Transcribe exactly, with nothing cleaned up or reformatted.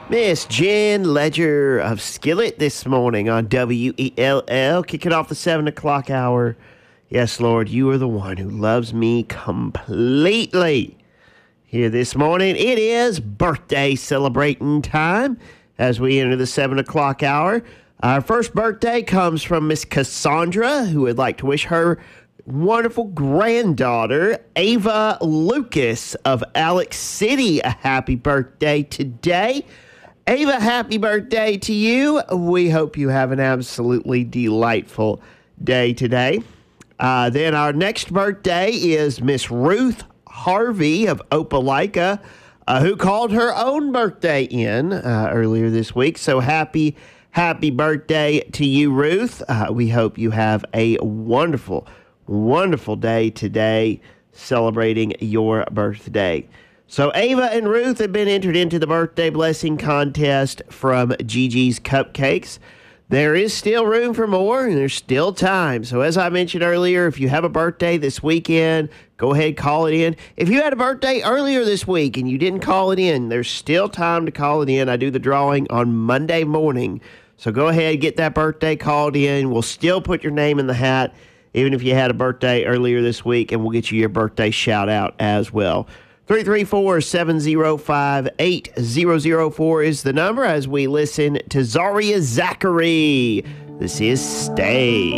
Miss Jen Ledger of Skillet this morning on W E L L, kicking off the seven o'clock hour. Yes, Lord, you are the one who loves me completely. Here this morning, it is birthday celebrating time as we enter the seven o'clock hour. Our first birthday comes from Miss Cassandra, who would like to wish her wonderful granddaughter, Ava Lucas of Alex City, a happy birthday today. Ava, happy birthday to you. We hope you have an absolutely delightful day today. Uh, then our next birthday is Miss Ruth Harvey of Opelika, uh, who called her own birthday in uh, earlier this week. So happy, happy birthday to you, Ruth. Uh, we hope you have a wonderful, wonderful day today celebrating your birthday. So Ava and Ruth have been entered into the birthday blessing contest from Gigi's Cupcakes. There is still room for more, and there's still time. So as I mentioned earlier, if you have a birthday this weekend, go ahead, call it in. If you had a birthday earlier this week and you didn't call it in, there's still time to call it in. I do the drawing on Monday morning. So go ahead, get that birthday called in. We'll still put your name in the hat, even if you had a birthday earlier this week, and we'll get you your birthday shout out as well. three three four, seven zero five, eight zero zero four is the number as we listen to Zaria Zachary. This is Stay.